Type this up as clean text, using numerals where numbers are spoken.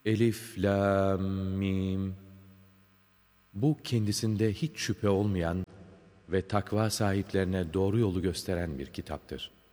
Elif, Lam, Mim. Bu kendisinde hiç şüphe olmayan ve takva sahiplerine doğru yolu gösteren bir kitaptır.